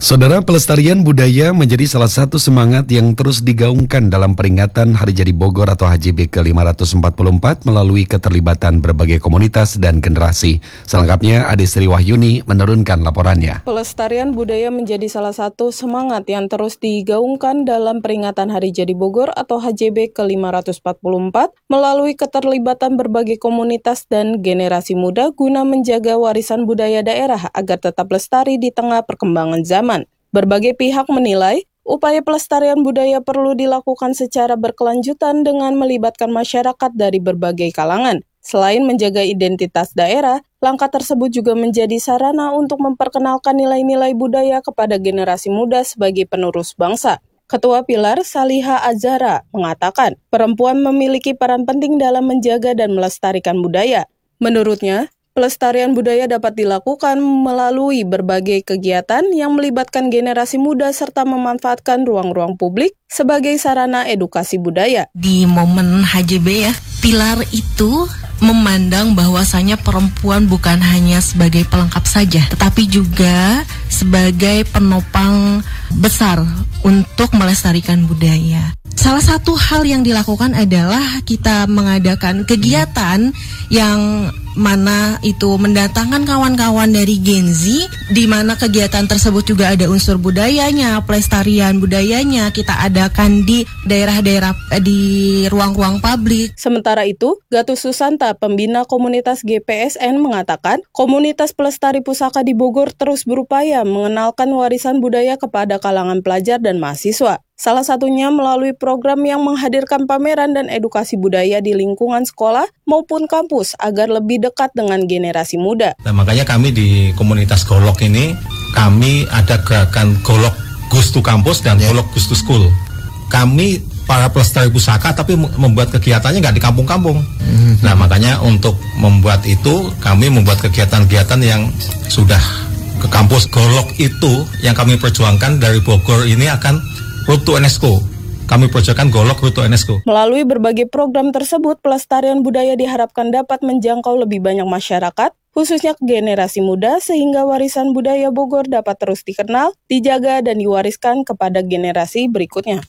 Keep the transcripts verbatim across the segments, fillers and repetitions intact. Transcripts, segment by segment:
Saudara, pelestarian budaya menjadi salah satu semangat yang terus digaungkan dalam peringatan Hari Jadi Bogor atau H J B ke lima ratus empat puluh empat melalui keterlibatan berbagai komunitas dan generasi. Selengkapnya, Ade Sri Wahyuni menurunkan laporannya. Pelestarian budaya menjadi salah satu semangat yang terus digaungkan dalam peringatan Hari Jadi Bogor atau H J B ke lima ratus empat puluh empat melalui keterlibatan berbagai komunitas dan generasi muda guna menjaga warisan budaya daerah agar tetap lestari di tengah perkembangan zaman. Berbagai pihak menilai, upaya pelestarian budaya perlu dilakukan secara berkelanjutan dengan melibatkan masyarakat dari berbagai kalangan. Selain menjaga identitas daerah, langkah tersebut juga menjadi sarana untuk memperkenalkan nilai-nilai budaya kepada generasi muda sebagai penerus bangsa. Ketua Pilar Saliha Azhara mengatakan, perempuan memiliki peran penting dalam menjaga dan melestarikan budaya. Menurutnya, pelestarian budaya dapat dilakukan melalui berbagai kegiatan yang melibatkan generasi muda serta memanfaatkan ruang-ruang publik sebagai sarana edukasi budaya. Di momen H J B ya, Pilar itu memandang bahwasanya perempuan bukan hanya sebagai pelengkap saja, tetapi juga sebagai penopang besar untuk melestarikan budaya. Salah satu hal yang dilakukan adalah kita mengadakan kegiatan yang mana itu mendatangkan kawan-kawan dari Gen Z, di mana kegiatan tersebut juga ada unsur budayanya, pelestarian budayanya kita adakan di daerah-daerah, di ruang-ruang publik. Sementara itu, Gatus Susanta, pembina komunitas G P S N mengatakan, komunitas pelestari pusaka di Bogor terus berupaya mengenalkan warisan budaya kepada kalangan pelajar dan mahasiswa. Salah satunya melalui program yang menghadirkan pameran dan edukasi budaya di lingkungan sekolah maupun kampus agar lebih dekat dengan generasi muda. Nah, makanya kami di komunitas Golok ini, kami ada gerakan Golok Goes to Campus dan yeah. Golok Goes to School. Kami para pelestari pusaka tapi membuat kegiatannya nggak di kampung-kampung. Mm-hmm. Nah, makanya untuk membuat itu, kami membuat kegiatan-kegiatan yang sudah ke kampus. Golok itu yang kami perjuangkan dari Bogor ini akan Road to UNESCO. Kami proyekkan Golok Road to UNESCO. Melalui berbagai program tersebut, pelestarian budaya diharapkan dapat menjangkau lebih banyak masyarakat, khususnya generasi muda, sehingga warisan budaya Bogor dapat terus dikenal, dijaga, dan diwariskan kepada generasi berikutnya.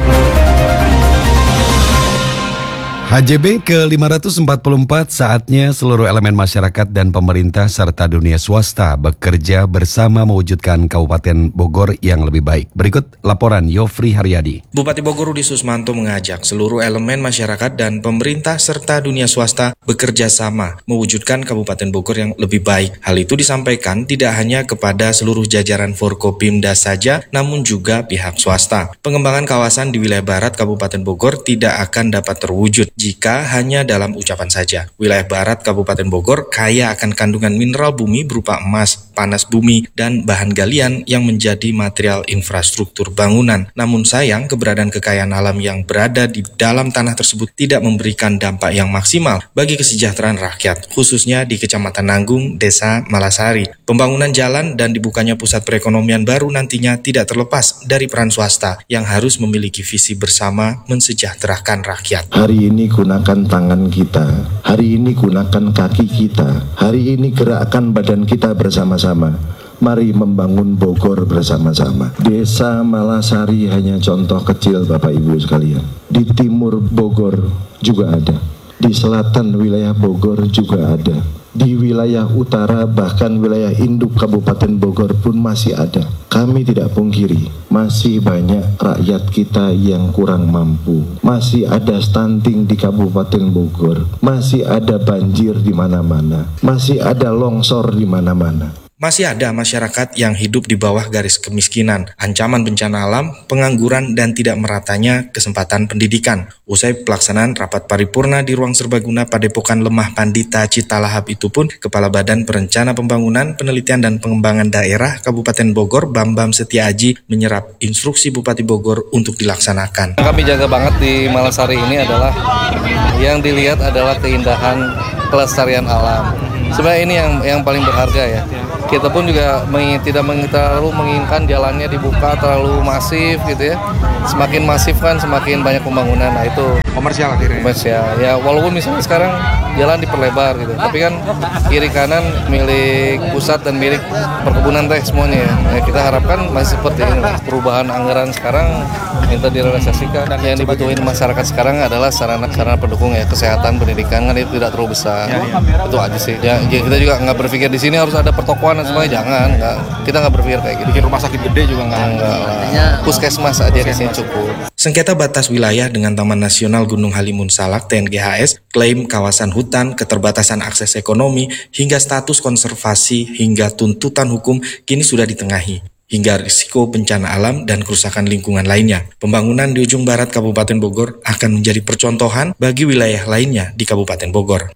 H J B ke lima ratus empat puluh empat saatnya seluruh elemen masyarakat dan pemerintah serta dunia swasta bekerja bersama mewujudkan Kabupaten Bogor yang lebih baik. Berikut laporan Yofri Haryadi. Bupati Bogor Rudi Susmanto mengajak seluruh elemen masyarakat dan pemerintah serta dunia swasta bekerja sama mewujudkan Kabupaten Bogor yang lebih baik. Hal itu disampaikan tidak hanya kepada seluruh jajaran Forkopimda saja, namun juga pihak swasta. Pengembangan kawasan di wilayah barat Kabupaten Bogor tidak akan dapat terwujud jika hanya dalam ucapan saja. Wilayah barat Kabupaten Bogor kaya akan kandungan mineral bumi berupa emas, panas bumi, dan bahan galian yang menjadi material infrastruktur bangunan. Namun sayang, keberadaan kekayaan alam yang berada di dalam tanah tersebut tidak memberikan dampak yang maksimal bagi kesejahteraan rakyat, khususnya di Kecamatan Nanggung, Desa Malasari. Pembangunan jalan dan dibukanya pusat perekonomian baru nantinya tidak terlepas dari peran swasta yang harus memiliki visi bersama mensejahterakan rakyat. Hari ini gunakan tangan kita, hari ini gunakan kaki kita, hari ini gerakkan badan kita bersama-sama. Mari membangun Bogor bersama-sama. Desa Malasari hanya contoh kecil Bapak Ibu sekalian. Di timur Bogor juga ada, di selatan wilayah Bogor juga ada, di wilayah utara bahkan wilayah induk Kabupaten Bogor pun masih ada. Kami tidak pungkiri, masih banyak rakyat kita yang kurang mampu. Masih ada stunting di Kabupaten Bogor, masih ada banjir di mana-mana, masih ada longsor di mana-mana. Masih ada masyarakat yang hidup di bawah garis kemiskinan, ancaman bencana alam, pengangguran, dan tidak meratanya kesempatan pendidikan. Usai pelaksanaan rapat paripurna di Ruang Serbaguna Padepokan Lemah Pandita Citalahap itu pun, Kepala Badan Perencana Pembangunan, Penelitian dan Pengembangan Daerah Kabupaten Bogor, Bambam Setiaji, menyerap instruksi Bupati Bogor untuk dilaksanakan. Kami jaga banget di Malasari ini adalah yang dilihat adalah keindahan pelestarian alam. Sebenarnya ini yang yang paling berharga ya. Kita pun juga meng, tidak meng, terlalu menginginkan jalannya dibuka terlalu masif gitu ya. Semakin masif kan semakin banyak pembangunan. Nah itu komersial akhirnya. Komersial. Ya walaupun misalnya sekarang jalan diperlebar gitu, tapi kan kiri kanan milik pusat dan milik perkebunan teh semuanya ya. Nah, kita harapkan masih seperti ini. Perubahan anggaran sekarang minta direalisasikan. Dan yang dibutuhin masyarakat sekarang adalah sarana-sarana pendukung ya, kesehatan, pendidikan kan itu tidak terlalu besar. Ya, ya. Itu aja sih. Ya, kita juga nggak berpikir di sini harus ada pertokoan dan semuanya, jangan. Nggak, kita nggak berpikir kayak gitu. Bikin rumah sakit gede juga nggak. Enggak lah. Puskesmas aja di sini cukup. Sengketa batas wilayah dengan Taman Nasional Gunung Halimun Salak T N G H S, klaim kawasan hutan, keterbatasan akses ekonomi, hingga status konservasi hingga tuntutan hukum kini sudah ditengahi, hingga risiko bencana alam dan kerusakan lingkungan lainnya. Pembangunan di ujung barat Kabupaten Bogor akan menjadi percontohan bagi wilayah lainnya di Kabupaten Bogor.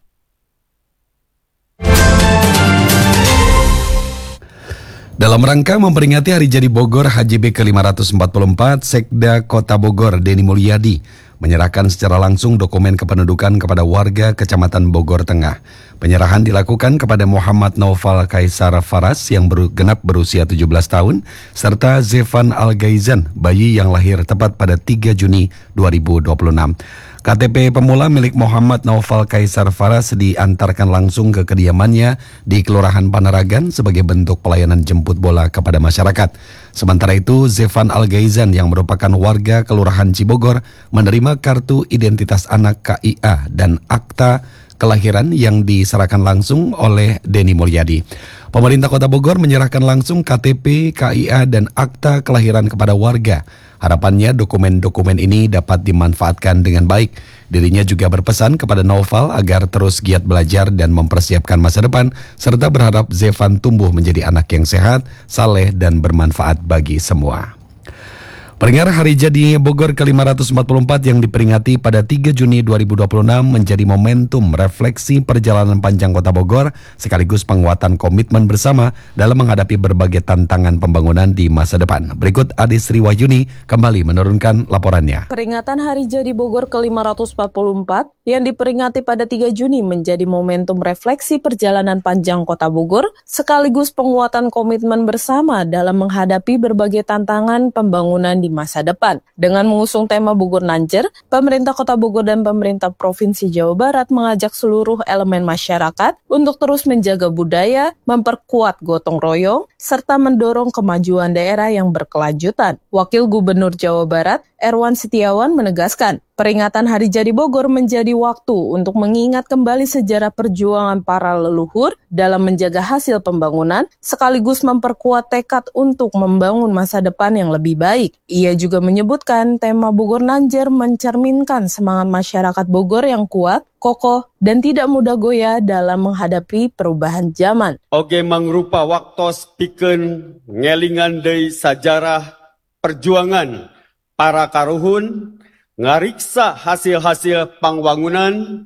Dalam rangka memperingati Hari Jadi Bogor H J B ke lima ratus empat puluh empat, Sekda Kota Bogor Denny Mulyadi menyerahkan secara langsung dokumen kependudukan kepada warga Kecamatan Bogor Tengah. Penyerahan dilakukan kepada Muhammad Naufal Kaisar Faras yang baru genap berusia tujuh belas tahun, serta Zefan Al-Gaizan, bayi yang lahir tepat pada tiga Juni dua ribu dua puluh enam. K T P pemula milik Muhammad Naufal Kaisar Faras diantarkan langsung ke kediamannya di Kelurahan Panaragan sebagai bentuk pelayanan jemput bola kepada masyarakat. Sementara itu, Zefan Al-Gaizan yang merupakan warga Kelurahan Cibogor menerima kartu identitas anak K I A dan akta kelahiran yang diserahkan langsung oleh Denny Mulyadi. Pemerintah Kota Bogor menyerahkan langsung K T P, K I A, dan akta kelahiran kepada warga. Harapannya dokumen-dokumen ini dapat dimanfaatkan dengan baik. Dirinya juga berpesan kepada Naufal agar terus giat belajar dan mempersiapkan masa depan, serta berharap Zefan tumbuh menjadi anak yang sehat, saleh, dan bermanfaat bagi semua. Peringatan Hari Jadi Bogor ke lima ratus empat puluh empat yang diperingati pada tiga Juni dua ribu dua puluh enam menjadi momentum refleksi perjalanan panjang Kota Bogor sekaligus penguatan komitmen bersama dalam menghadapi berbagai tantangan pembangunan di masa depan. Berikut Adi Sri Wahyuni kembali menurunkan laporannya. Peringatan Hari Jadi Bogor ke lima ratus empat puluh empat yang diperingati pada tiga Juni menjadi momentum refleksi perjalanan panjang Kota Bogor sekaligus penguatan komitmen bersama dalam menghadapi berbagai tantangan pembangunan di masa depan. Dengan mengusung tema Bogor Nanjer, pemerintah Kota Bogor dan pemerintah Provinsi Jawa Barat mengajak seluruh elemen masyarakat untuk terus menjaga budaya, memperkuat gotong royong, serta mendorong kemajuan daerah yang berkelanjutan. Wakil Gubernur Jawa Barat, Erwan Setiawan menegaskan, peringatan Hari Jadi Bogor menjadi waktu untuk mengingat kembali sejarah perjuangan para leluhur dalam menjaga hasil pembangunan, sekaligus memperkuat tekad untuk membangun masa depan yang lebih baik. Ia juga menyebutkan tema Bogor Nanjer mencerminkan semangat masyarakat Bogor yang kuat, kokoh, dan tidak mudah goyah dalam menghadapi perubahan zaman. Oge mangrupa waktos pikeun ngelingan deui sajarah perjuangan para karuhun, ngariksa hasil-hasil pangwangunan,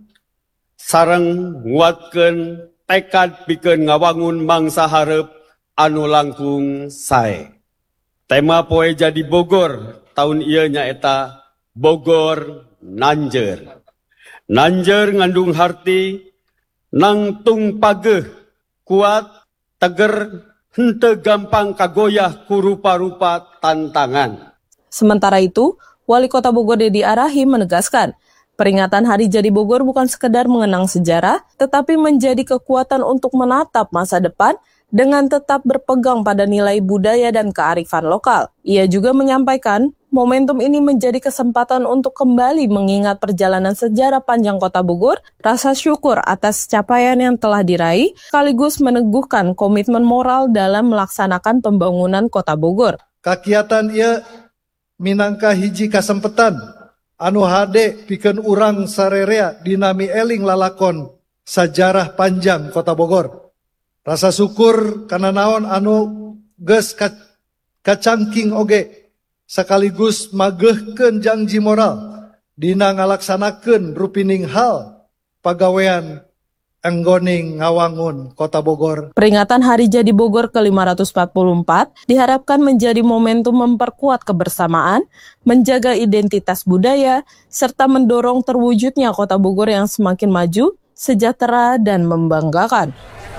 sareng nguatkeun tekad pikeun ngawangun mangsa hareup anu langkung sae. Tema Poe Jadi Bogor tahun ieu nyaeta Bogor Nanjer. Nanjer ngandung harti nangtung pageuh, kuat, teger, henteu gampang kagoyah ku rupa-rupa tantangan. Sementara itu, Wali Kota Bogor Deddy Arahim menegaskan, peringatan Hari Jadi Bogor bukan sekedar mengenang sejarah, tetapi menjadi kekuatan untuk menatap masa depan dengan tetap berpegang pada nilai budaya dan kearifan lokal. Ia juga menyampaikan, momentum ini menjadi kesempatan untuk kembali mengingat perjalanan sejarah panjang Kota Bogor, rasa syukur atas capaian yang telah diraih, sekaligus meneguhkan komitmen moral dalam melaksanakan pembangunan Kota Bogor. Kakiatan ia minangka hiji kasempatan anu hade pikeun urang sarerea dinami eling lalakon sajarah panjang Kota Bogor. Rasa syukur kana naon anu geus kacangking oge sekaligus mageuhkeun janji moral dina ngalaksanakeun rupining hal pagawean anggoning ngawangun Kota Bogor. Peringatan Hari Jadi Bogor ke lima ratus empat puluh empat diharapkan menjadi momentum memperkuat kebersamaan, menjaga identitas budaya, serta mendorong terwujudnya Kota Bogor yang semakin maju, sejahtera, dan membanggakan.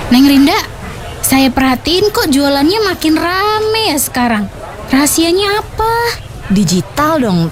Neng Rinda, saya perhatiin kok jualannya makin rame ya sekarang. Rahasianya apa? Digital dong,